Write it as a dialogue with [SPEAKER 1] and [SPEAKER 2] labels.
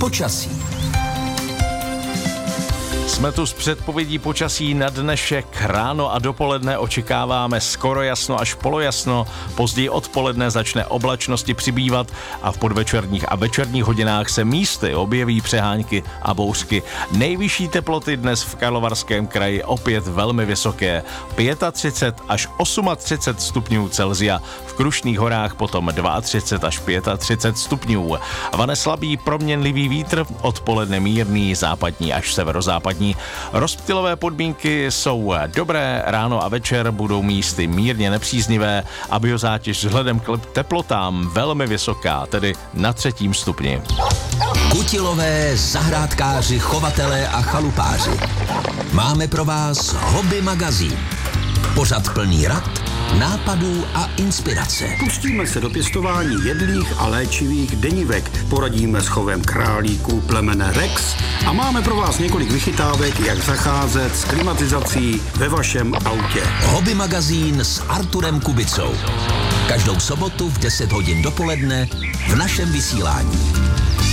[SPEAKER 1] počasí.
[SPEAKER 2] Jsme tu s předpovědí počasí na dnešek. Ráno a dopoledne očekáváme skoro jasno až polojasno, později odpoledne začne oblačnosti přibývat a v podvečerních a večerních hodinách se místy objeví přehánky a bouřky. Nejvyšší teploty dnes v Karlovarském kraji opět velmi vysoké, 35 až 38 stupňů Celsia, v Krušných horách potom 32 až 35 stupňů. Vane slabý proměnlivý vítr, odpoledne mírný, západní až severozápadní. Rozptylové podmínky jsou dobré, ráno a večer budou místy mírně nepříznivé a biozátěž vzhledem k teplotám velmi vysoká, tedy na 3. stupni.
[SPEAKER 1] Kutilové, zahrádkáři, chovatelé a chalupáři. Máme pro vás Hobby magazín. Pořad plný rad, nápadů a inspirace.
[SPEAKER 3] Pustíme se do pěstování jedlých a léčivých denivek, poradíme s chovem králíků plemene Rex a máme pro vás několik vychytávek, jak zacházet s klimatizací ve vašem autě.
[SPEAKER 1] Hobby magazín s Arturem Kubicou. Každou sobotu v 10 hodin dopoledne v našem vysílání.